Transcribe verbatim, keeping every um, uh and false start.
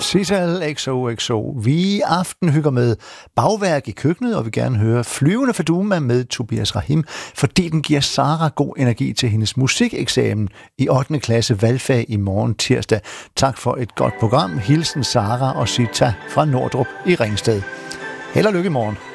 Sital X O X O. Vi i aften hygger med bagværk i køkkenet, og vi gerne høre Flyvende Faduma med Tobias Rahim, fordi den giver Sara god energi til hendes musikeksamen i ottende klasse valgfag i morgen tirsdag. Tak for et godt program. Hilsen Sara og Sita fra Nordrup i Ringsted. Held og lykke i morgen.